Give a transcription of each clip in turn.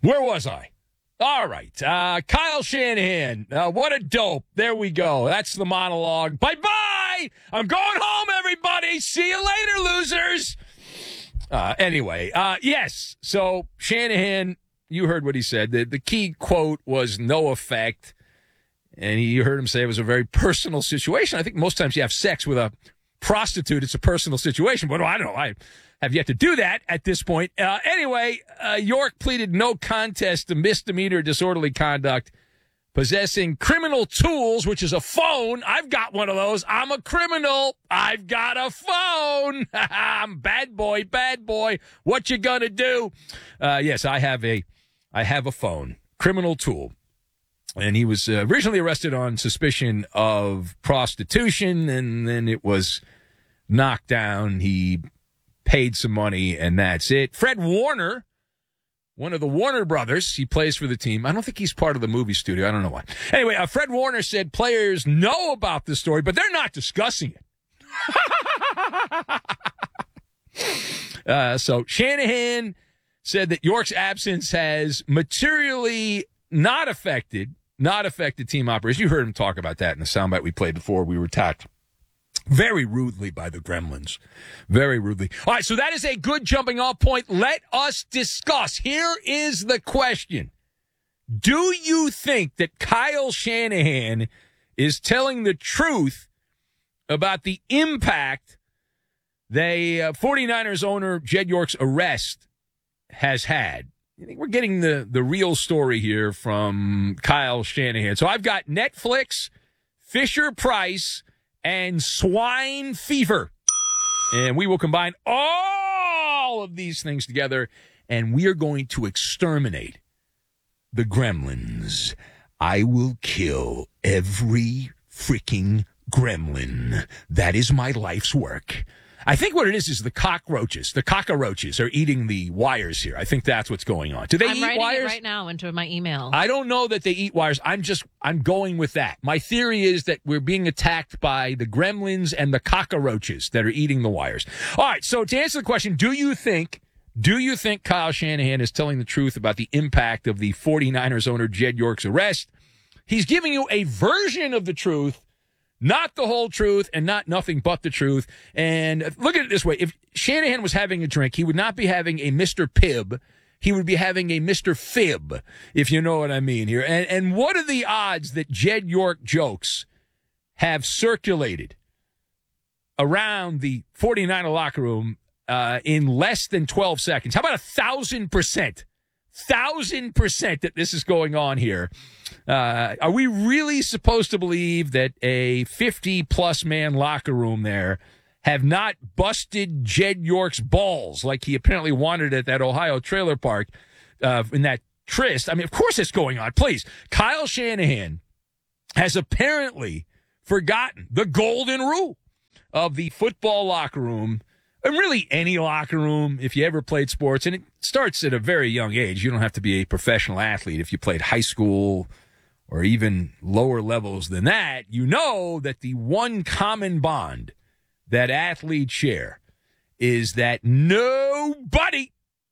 Where was I? All right. Kyle Shanahan. What a dope. There we go. That's the monologue. Bye-bye. I'm going home, everybody. See you later, losers. Anyway, yes. So Shanahan, you heard what he said. The key quote was no effect. And you heard him say it was a very personal situation. I think most times you have sex with a prostitute, it's a personal situation. But I don't know. I have yet to do that at this point. Anyway, York pleaded no contest to misdemeanor disorderly conduct, possessing criminal tools, which is a phone. I've got one of those. I'm a criminal. I've got a phone. I'm bad boy. What you gonna do? Yes, I have a phone. Criminal tool. And he was originally arrested on suspicion of prostitution, and then it was knocked down. He paid some money, and that's it. Fred Warner, one of the Warner brothers, he plays for the team. I don't think he's part of the movie studio. I don't know why. Anyway, Fred Warner said players know about the story, but they're not discussing it. So Shanahan said that York's absence has materially not affected team operations. You heard him talk about that in the soundbite we played before. We were attacked very rudely by the Gremlins. Very rudely. All right, so that is a good jumping off point. Let us discuss. Here is the question. Do you think that Kyle Shanahan is telling the truth about the impact the 49ers owner Jed York's arrest has had? I think we're getting the real story here from Kyle Shanahan. So I've got Netflix, Fisher-Price, and swine fever. And we will combine all of these things together, and we are going to exterminate the Gremlins. I will kill every freaking gremlin. That is my life's work. I think what it is the cockroaches. The cockroaches are eating the wires here. I think that's what's going on. Do they eat wires? I'm writing it right now into my email. I don't know that they eat wires. I'm going with that. My theory is that we're being attacked by the gremlins and the cockroaches that are eating the wires. All right, so to answer the question, do you think Kyle Shanahan is telling the truth about the impact of the 49ers owner Jed York's arrest? He's giving you a version of the truth, not the whole truth, and not nothing but the truth. And look at it this way. If Shanahan was having a drink, he would not be having a Mr. Pibb. He would be having a Mr. Fib, if you know what I mean here. And what are the odds that Jed York jokes have circulated around the 49er locker room in less than 12 seconds? How about 1,000%? 1,000% that this is going on here. Are we really supposed to believe that a 50-plus man locker room there have not busted Jed York's balls like he apparently wanted at that Ohio trailer park in that tryst? I mean, of course it's going on. Please. Kyle Shanahan has apparently forgotten the golden rule of the football locker room, and really any locker room if you ever played sports. And it starts at a very young age. You don't have to be a professional athlete. If you played high school or even lower levels than that, you know that the one common bond that athletes share is that nobody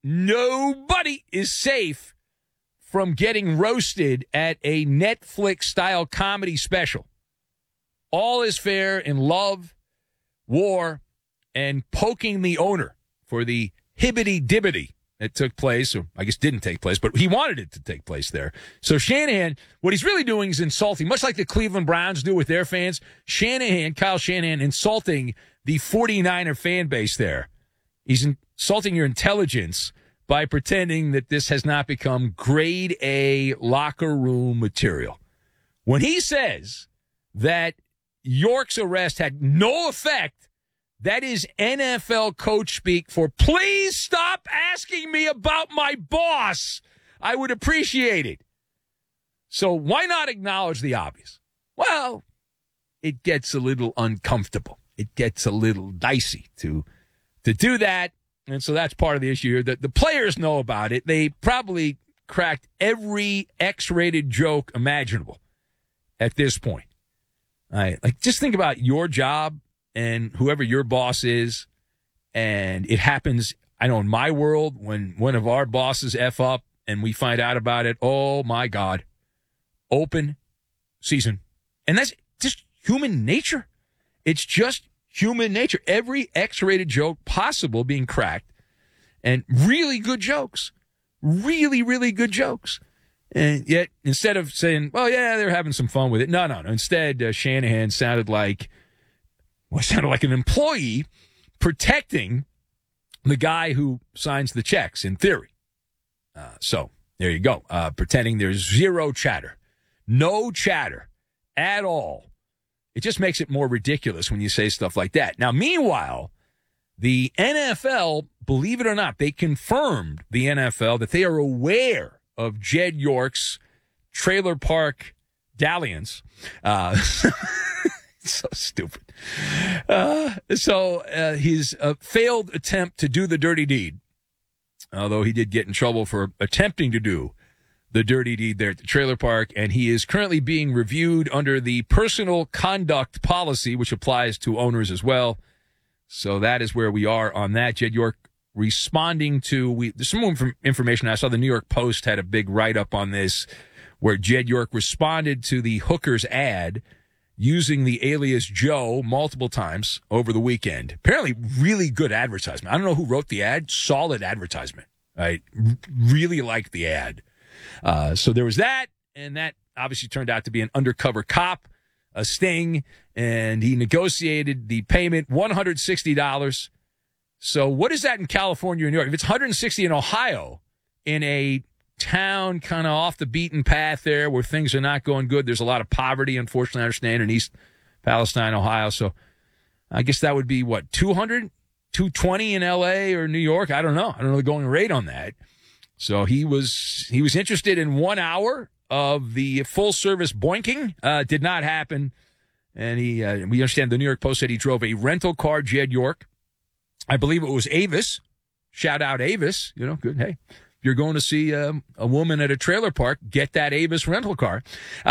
is safe from getting roasted at a Netflix-style comedy special. All is fair in love, war, and poking the owner for the hibbity-dibbity that took place, or I guess didn't take place, but he wanted it to take place there. So Shanahan, what he's really doing is insulting, much like the Cleveland Browns do with their fans. Kyle Shanahan, insulting the 49er fan base there. He's insulting your intelligence by pretending that this has not become grade A locker room material. When he says that York's arrest had no effect, that is NFL coach speak for please stop asking me about my boss. I would appreciate it. So why not acknowledge the obvious? Well, it gets a little uncomfortable. It gets a little dicey to do that. And so that's part of the issue here. The players know about it. They probably cracked every X-rated joke imaginable at this point. All right, like just think about your job and whoever your boss is, and it happens, I know in my world, when one of our bosses F up and we find out about it, oh, my God, open season. And that's just human nature. It's just human nature. Every X-rated joke possible being cracked, and really good jokes. Really, really good jokes. And yet, instead of saying, well, yeah, they're having some fun with it. No. Instead, Shanahan sounded like an employee protecting the guy who signs the checks, in theory. So there you go. Pretending there's zero chatter. No chatter at all. It just makes it more ridiculous when you say stuff like that. Now, meanwhile, the NFL, believe it or not, they confirmed, the NFL, that they are aware of Jed York's trailer park dalliance. So stupid. His failed attempt to do the dirty deed, although he did get in trouble for attempting to do the dirty deed there at the trailer park, and he is currently being reviewed under the personal conduct policy, which applies to owners as well. So that is where we are on that. Jed York responding to, there's some more information. I saw the New York Post had a big write-up on this, where Jed York responded to the Hookers ad using the alias Joe multiple times over the weekend. Apparently really good advertisement. I don't know who wrote the ad. Solid advertisement. I really liked the ad. So there was that, and that obviously turned out to be an undercover cop, a sting, and he negotiated the payment, $160. So what is that in California or New York? If it's $160 in Ohio, in a town kind of off the beaten path there where things are not going good, there's a lot of poverty, unfortunately, I understand, in East Palestine, Ohio. So I guess that would be, what, $200, $220 in L.A. or New York? I don't know. I don't know the going rate on that. So he was interested in 1 hour of the full-service boinking. Did not happen. And we understand the New York Post said he drove a rental car, Jed York. I believe it was Avis. Shout out Avis. You know, good. Hey, if you're going to see a woman at a trailer park, get that Avis rental car.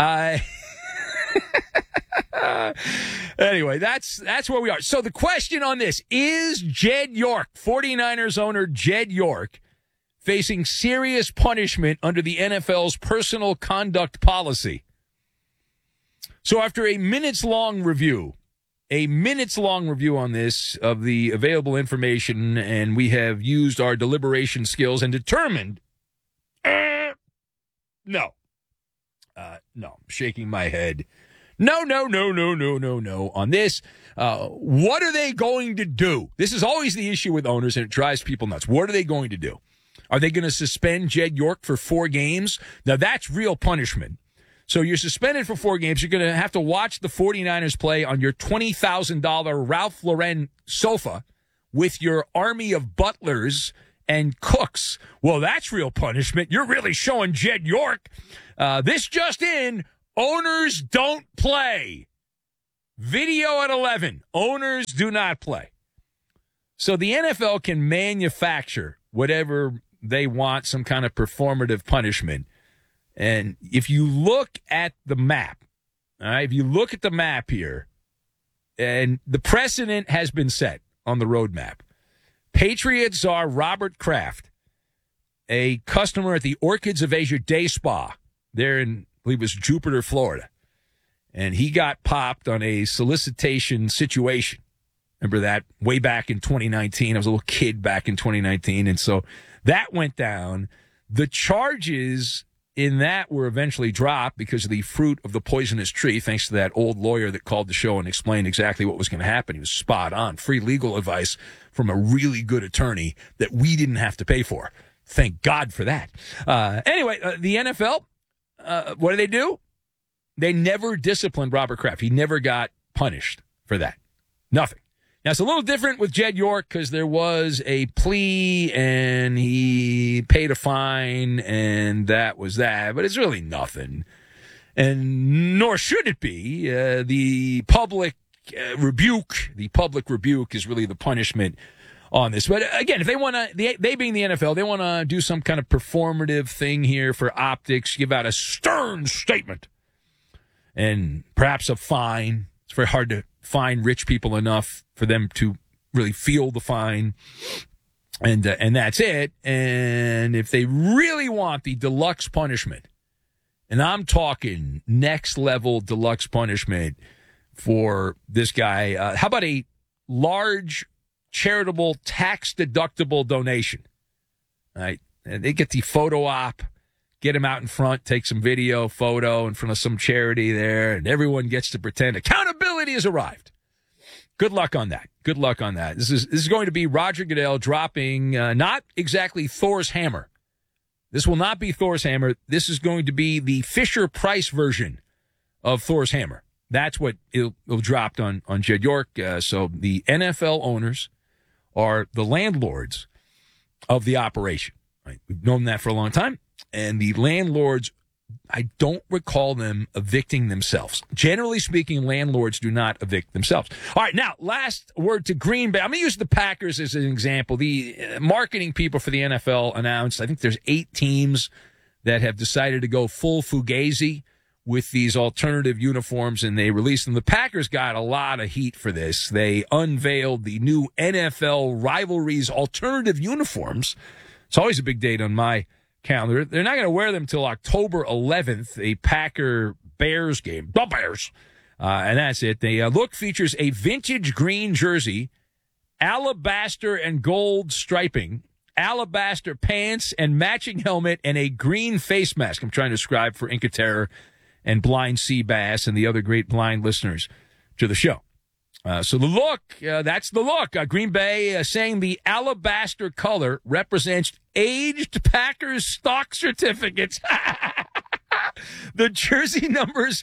Anyway, that's where we are. So the question on this, is Jed York, 49ers owner Jed York, facing serious punishment under the NFL's personal conduct policy? So after a minutes-long review on this of the available information, and we have used our deliberation skills and determined, no, I'm shaking my head. No on this. What are they going to do? This is always the issue with owners, and it drives people nuts. What are they going to do? Are they going to suspend Jed York for 4 games? Now, that's real punishment. So you're suspended for 4 games. You're going to have to watch the 49ers play on your $20,000 Ralph Lauren sofa with your army of butlers and cooks. Well, that's real punishment. You're really showing Jed York. This just in, owners don't play. Video at 11. Owners do not play. So the NFL can manufacture whatever they want, some kind of performative punishment. And if you look at the map, all right, if you look at the map here, and the precedent has been set on the roadmap. Patriot czar Robert Kraft, a customer at the Orchids of Asia Day Spa there in, I believe it was Jupiter, Florida. And he got popped on a solicitation situation. Remember that way back in 2019? I was a little kid back in 2019. And so that went down. The charges in that were eventually dropped because of the fruit of the poisonous tree, thanks to that old lawyer that called the show and explained exactly what was going to happen. He was spot on. Free legal advice from a really good attorney that we didn't have to pay for. Thank God for that. Anyway, the NFL, what do? They never disciplined Robert Kraft. He never got punished for that. Nothing. Now, it's a little different with Jed York because there was a plea and he paid a fine and that was that. But it's really nothing. And nor should it be. The public rebuke is really the punishment on this. But again, if they want to, they being the NFL, they want to do some kind of performative thing here for optics, give out a stern statement and perhaps a fine. It's very hard to fine rich people enough for them to really feel the fine. And that's it. And if they really want the deluxe punishment, and I'm talking next level deluxe punishment for this guy, how about a large charitable tax deductible donation? All right. And they get the photo op, get him out in front, take some video, photo in front of some charity there, and everyone gets to pretend accountability has arrived. Good luck on that. Good luck on that. This is going to be Roger Goodell dropping not exactly Thor's hammer. This will not be Thor's hammer. This is going to be the Fisher-Price version of Thor's hammer. That's what it'll dropped on Jed York. So the NFL owners are the landlords of the operation. Right? We've known that for a long time. And the landlords, I don't recall them evicting themselves. Generally speaking, landlords do not evict themselves. All right, now, last word to Green Bay. I'm going to use the Packers as an example. The marketing people for the NFL announced, I think there's 8 teams that have decided to go full Fugazi with these alternative uniforms, and they released them. The Packers got a lot of heat for this. They unveiled the new NFL rivalries alternative uniforms. It's always a big date on my calendar. They're not going to wear them till October 11th, a Packer-Bears game. The Bears. And that's it. The look features a vintage green jersey, alabaster and gold striping, alabaster pants and matching helmet, and a green face mask. I'm trying to describe for Inca Terror and Blind Seabass and the other great blind listeners to the show. So the look, that's the look. Green Bay saying the alabaster color represents aged Packers stock certificates. The jersey numbers,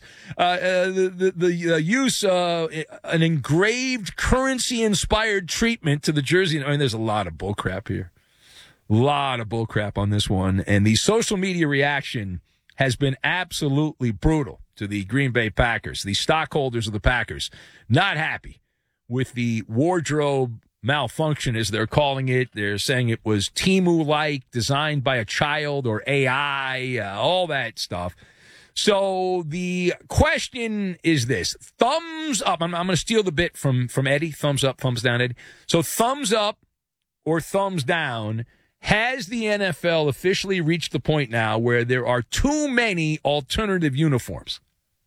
the use an engraved currency-inspired treatment to the jersey. I mean, there's a lot of bullcrap here. A lot of bullcrap on this one. And the social media reaction has been absolutely brutal to the Green Bay Packers. The stockholders of the Packers not happy with the wardrobe malfunction, as they're calling it. They're saying it was Temu-like, designed by a child or AI, all that stuff. So the question is this. Thumbs up. I'm going to steal the bit from Eddie. Thumbs up, thumbs down, Eddie. So thumbs up or thumbs down. Has the NFL officially reached the point now where there are too many alternative uniforms?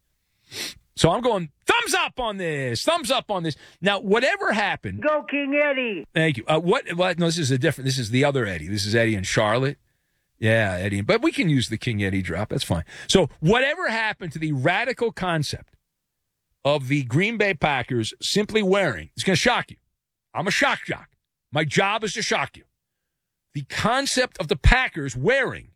So I'm going thumbs up on this. Thumbs up on this. Now, whatever happened. Go King Eddie. Thank you. What? No, this is this is the other Eddie. This is Eddie in Charlotte. Yeah, Eddie. But we can use the King Eddie drop. That's fine. So whatever happened to the radical concept of the Green Bay Packers simply wearing, it's going to shock you. I'm a shock jock. My job is to shock you. The concept of the Packers wearing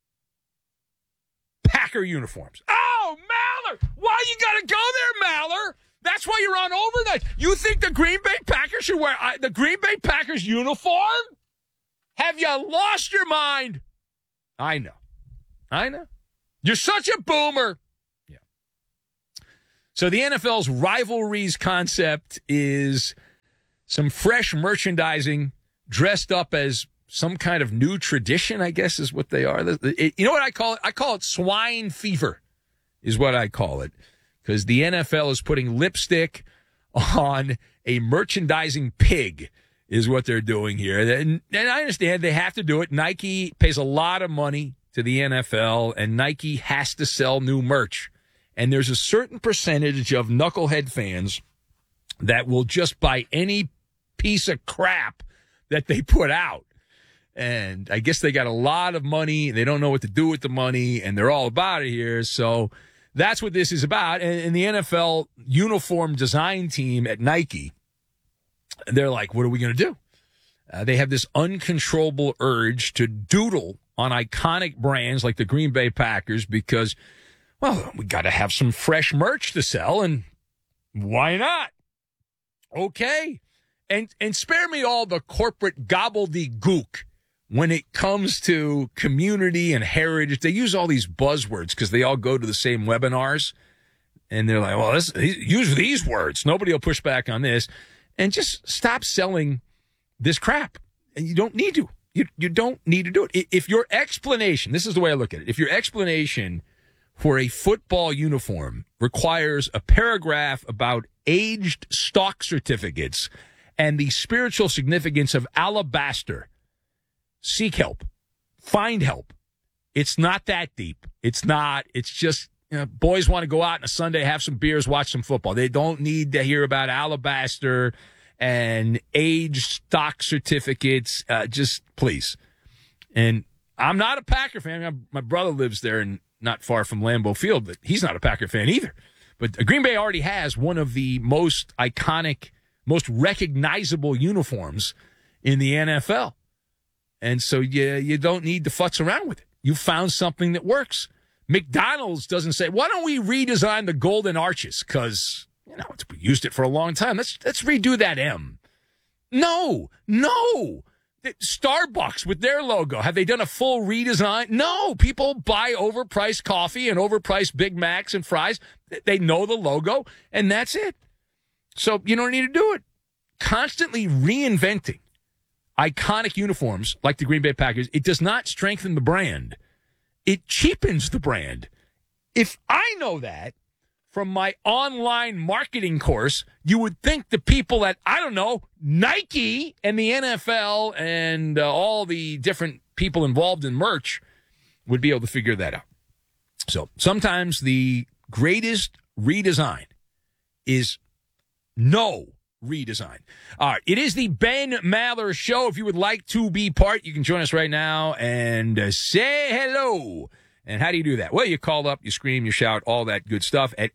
Packer uniforms. Oh, Maller! Why you got to go there, Maller? That's why you're on overnight. You think the Green Bay Packers should wear the Green Bay Packers uniform? Have you lost your mind? I know. You're such a boomer. Yeah. So the NFL's rivalries concept is some fresh merchandising dressed up as some kind of new tradition, I guess, is what they are. You know what I call it? I call it swine fever is what I call it, because the NFL is putting lipstick on a merchandising pig is what they're doing here. And I understand they have to do it. Nike pays a lot of money to the NFL, and Nike has to sell new merch. And there's a certain percentage of knucklehead fans that will just buy any piece of crap that they put out. And I guess they got a lot of money. They don't know what to do with the money, and they're all about it here. So that's what this is about. And the NFL uniform design team at Nike, they're like, what are we going to do? They have this uncontrollable urge to doodle on iconic brands like the Green Bay Packers because, well, we got to have some fresh merch to sell, and why not? Okay. And spare me all the corporate gobbledygook when it comes to community and heritage. They use all these buzzwords because they all go to the same webinars. And they're like, well, use these words. Nobody will push back on this. And just stop selling this crap. And you don't need to. You don't need to do it. If your explanation, this is the way I look at it. If your explanation for a football uniform requires a paragraph about aged stock certificates and the spiritual significance of alabaster seek help. Find help. It's not that deep. It's not. It's just, boys want to go out on a Sunday, have some beers, watch some football. They don't need to hear about Alabaster and age stock certificates. Just please. And I'm not a Packer fan. My brother lives there and not far from Lambeau Field, but he's not a Packer fan either. But Green Bay already has one of the most iconic, most recognizable uniforms in the NFL. And so you don't need to futz around with it. You found something that works. McDonald's doesn't say, why don't we redesign the golden arches? Because, we used it for a long time. Let's redo that M. No. Starbucks with their logo. Have they done a full redesign? No. People buy overpriced coffee and overpriced Big Macs and fries. They know the logo, and that's it. So you don't need to do it. Constantly reinventing iconic uniforms like the Green Bay Packers, it does not strengthen the brand. It cheapens the brand. If I know that from my online marketing course, you would think the people at, Nike and the NFL and all the different people involved in merch would be able to figure that out. So sometimes the greatest redesign is no redesign. All right, it is the Ben Maller Show. If you would like to be part, you can join us right now and say hello. And how do you do that? Well, you call up, you scream, you shout, all that good stuff. At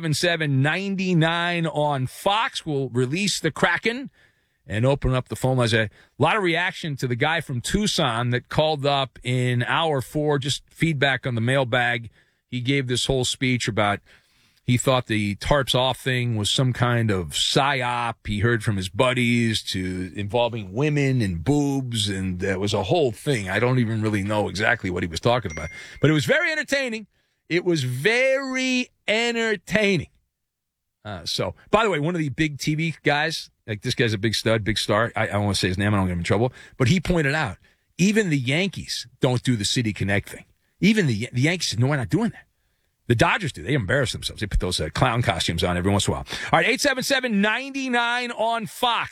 877-99 on Fox, we'll release the Kraken and open up the phone lines. A lot of reaction to the guy from Tucson that called up in hour 4, just feedback on the mailbag. He gave this whole speech about he thought the tarps off thing was some kind of psyop. He heard from his buddies to involving women and boobs, and that was a whole thing. I don't even really know exactly what he was talking about. But it was very entertaining. It was very entertaining. So, by the way, one of the big TV guys, like this guy's a big stud, big star. I don't want to say his name. I don't get him in trouble. But he pointed out, even the Yankees don't do the City Connect thing. Even the Yankees said, no, we're not doing that. The Dodgers do. They embarrass themselves. They put those clown costumes on every once in a while. All right, 877-99 on Fox.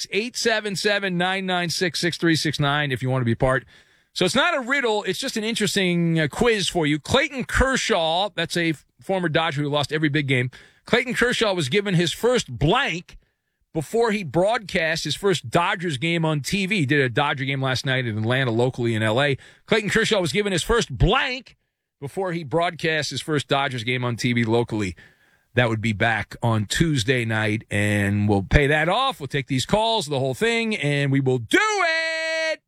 877-996-6369 if you want to be part. So it's not a riddle. It's just an interesting quiz for you. Clayton Kershaw, that's a former Dodger who lost every big game. Clayton Kershaw was given his first blank before he broadcast his first Dodgers game on TV. He did a Dodger game last night in Atlanta, locally in L.A. Clayton Kershaw was given his first blank before he broadcast his first Dodgers game on TV locally. That would be back on Tuesday night, and we'll pay that off. We'll take these calls, the whole thing, and we will do it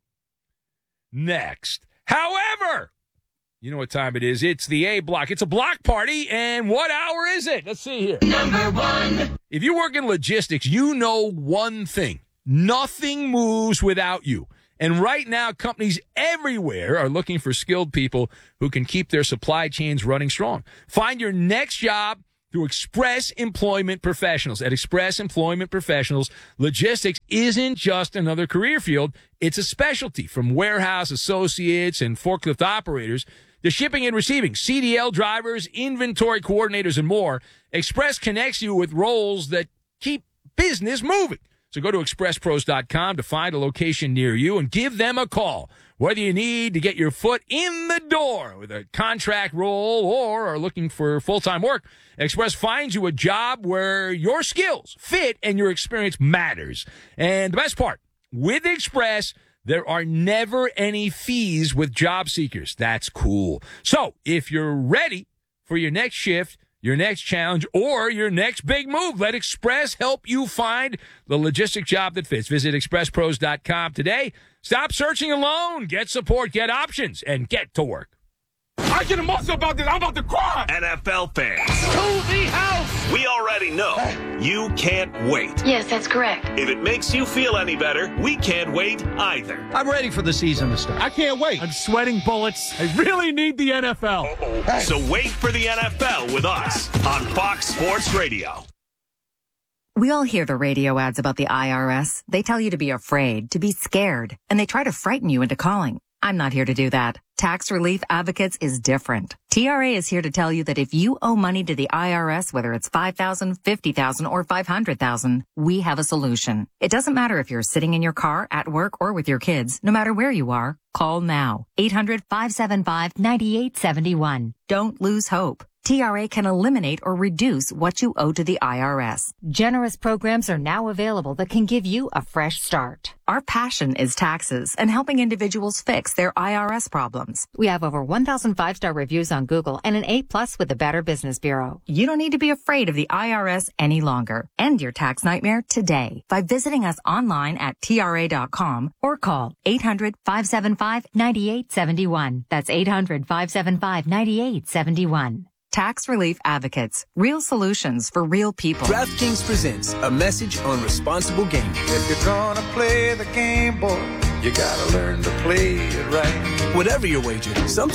next. However, you know what time it is. It's the A block. It's a block party, and what hour is it? Let's see here. Number 1. If you work in logistics, you know one thing. Nothing moves without you. And right now, companies everywhere are looking for skilled people who can keep their supply chains running strong. Find your next job through Express Employment Professionals. At Express Employment Professionals, logistics isn't just another career field. It's a specialty. From warehouse associates and forklift operators to shipping and receiving, CDL drivers, inventory coordinators, and more, Express connects you with roles that keep business moving. So go to expresspros.com to find a location near you and give them a call. Whether you need to get your foot in the door with a contract role or are looking for full-time work, Express finds you a job where your skills fit and your experience matters. And the best part, with Express, there are never any fees with job seekers. That's cool. So if you're ready for your next shift, your next challenge, or your next big move, let Express help you find the logistic job that fits. Visit expresspros.com today. Stop searching alone. Get support, get options, and get to work. I get emotional about this. I'm about to cry. NFL fans, To the house. we already know you can't wait. Yes, that's correct. If it makes you feel any better, we can't wait either. I'm ready for the season to start. I can't wait. I'm sweating bullets. I really need the NFL. So wait for the NFL with us on Fox Sports Radio. We all hear the radio ads about the IRS. They tell you to be afraid, to be scared, and they try to frighten you into calling. I'm not here to do that. Tax Relief Advocates is different. TRA is here to tell you that if you owe money to the IRS, whether it's $5,000, $50,000, or $500,000, we have a solution. It doesn't matter if you're sitting in your car, at work, or with your kids. No matter where you are, call now. 800-575-9871. Don't lose hope. TRA can eliminate or reduce what you owe to the IRS. Generous programs are now available that can give you a fresh start. Our passion is taxes and helping individuals fix their IRS problems. We have over 1,000 5-star reviews on Google and an A+ with the Better Business Bureau. You don't need to be afraid of the IRS any longer. End your tax nightmare today by visiting us online at TRA.com or call 800-575-9871. That's 800-575-9871. Tax Relief Advocates. Real solutions for real people. DraftKings presents a message on responsible gaming. If you're gonna play the game, boy, you gotta learn to play it right. Whatever your wager, some